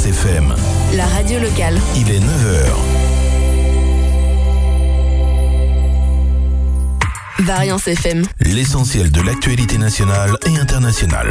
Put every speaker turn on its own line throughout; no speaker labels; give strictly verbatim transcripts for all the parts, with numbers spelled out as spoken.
F M.
La radio locale.
Il est neuf heures.
Variance F M.
L'essentiel de l'actualité nationale et internationale.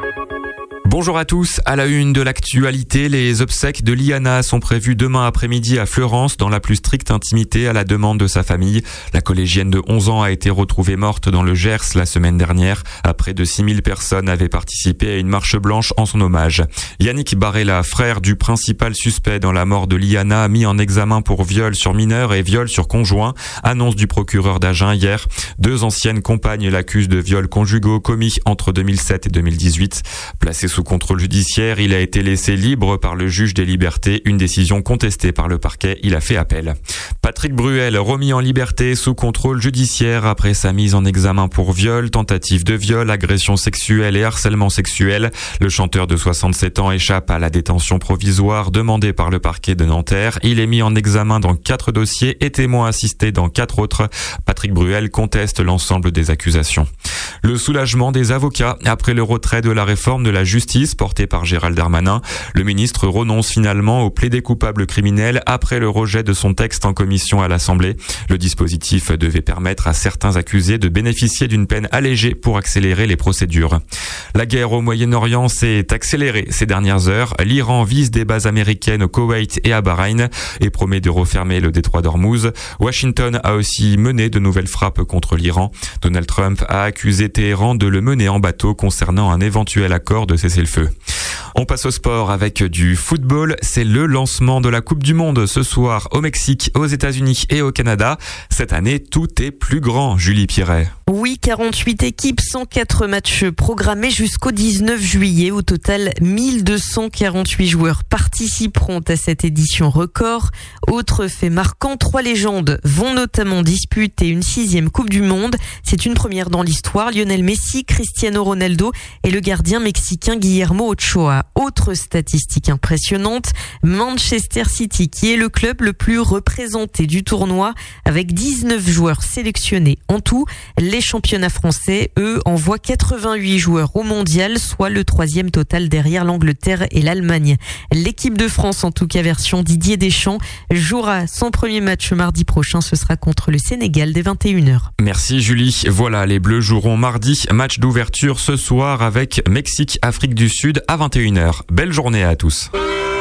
Bonjour à tous. À la une de l'actualité, les obsèques de Liana sont prévues demain après-midi à Fleurance dans la plus stricte intimité à la demande de sa famille. La collégienne de onze ans a été retrouvée morte dans le Gers la semaine dernière. Près de six mille personnes avaient participé à une marche blanche en son hommage. Yannick Barella, frère du principal suspect dans la mort de Liana, mis en examen pour viol sur mineur et viol sur conjoint, annonce du procureur d'Agen hier. Deux anciennes compagnes l'accusent de viols conjugaux commis entre deux mille sept et deux mille dix-huit. Placé sous contrôle judiciaire, il a été laissé libre par le juge des libertés, une décision contestée par le parquet. Il a fait appel. Patrick Bruel, remis en liberté sous contrôle judiciaire après sa mise en examen pour viol, tentative de viol, agression sexuelle et harcèlement sexuel. Le chanteur de soixante-sept ans échappe à la détention provisoire demandée par le parquet de Nanterre. Il est mis en examen dans quatre dossiers et témoin assisté dans quatre autres. Patrick Bruel conteste l'ensemble des accusations. Le soulagement des avocats après le retrait de la réforme de la justice portée par Gérald Darmanin. Le ministre renonce finalement au plaidé coupable criminel après le rejet de son texte en commission à l'Assemblée. Le dispositif devait permettre à certains accusés de bénéficier d'une peine allégée pour accélérer les procédures. La guerre au Moyen-Orient s'est accélérée ces dernières heures. L'Iran vise des bases américaines au Koweït et à Bahreïn et promet de refermer le détroit d'Ormuz. Washington a aussi mené de nouvelles frappes contre l'Iran. Donald Trump a accusé Téhéran de le mener en bateau concernant un éventuel accord de cessez-le-feu. On passe au sport avec du football. C'est le lancement de la Coupe du Monde ce soir au Mexique, aux États-Unis et au Canada. Cette année, tout est plus grand, Julie Pierret.
Oui, quarante-huit équipes, cent quatre matchs programmés jusqu'au dix-neuf juillet. Au total, mille deux cent quarante-huit joueurs participeront à cette édition record. Autre fait marquant, trois légendes vont notamment disputer une sixième Coupe du Monde. C'est une première dans l'histoire. Lionel Messi, Cristiano Ronaldo et le gardien mexicain Guillermo Ochoa. Autre statistique impressionnante, Manchester City, qui est le club le plus représenté du tournoi, avec dix-neuf joueurs sélectionnés en tout. Les championnats français, eux, envoient quatre-vingt-huit joueurs au mondial, soit le troisième total derrière l'Angleterre et l'Allemagne. L'équipe de France, en tout cas version Didier Deschamps, jouera son premier match mardi prochain. Ce sera contre le Sénégal dès vingt et une heures.
Merci Julie. Voilà, les Bleus joueront mardi. Match d'ouverture ce soir avec Mexique, Afrique du Sud à vingt et une heures. Belle journée à tous.